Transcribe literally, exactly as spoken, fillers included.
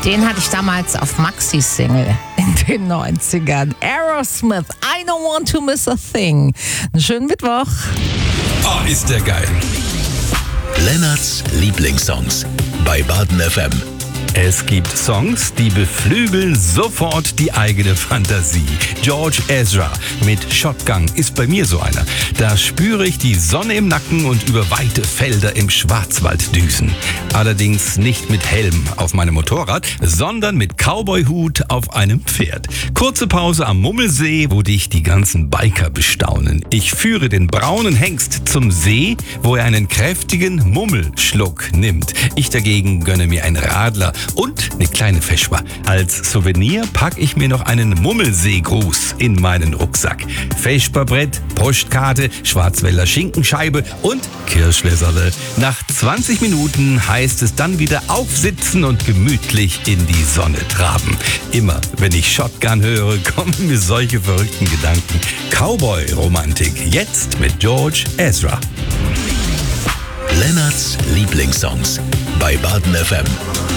Den hatte ich damals auf Maxi-Single in den neunzigern. Aerosmith, I don't want to miss a thing. Einen schönen Mittwoch. Oh, ist der geil. Lennarts Lieblingssongs bei Baden F M. Es gibt Songs, die beflügeln sofort die eigene Fantasie. George Ezra mit Shotgun ist bei mir so einer. Da spüre ich die Sonne im Nacken und über weite Felder im Schwarzwald düsen. Allerdings nicht mit Helm auf meinem Motorrad, sondern mit Cowboy-Hut auf einem Pferd. Kurze Pause am Mummelsee, wo dich die ganzen Biker bestaunen. Ich führe den braunen Hengst zum See, wo er einen kräftigen Mummelschluck nimmt. Ich dagegen gönne mir einen Radler und eine kleine Feschbar. Als Souvenir packe ich mir noch einen Mummelseegruß in meinen Rucksack. Feschbarbrett, Postkarte, Schwarzwälder Schinkenscheibe und Kirschwässerle. Nach zwanzig Minuten heißt es dann wieder aufsitzen und gemütlich in die Sonne traben. Immer, wenn ich Shotgun höre, kommen mir solche verrückten Gedanken. Cowboy-Romantik, jetzt mit George Ezra. Lennarts Lieblingssongs bei Baden F M.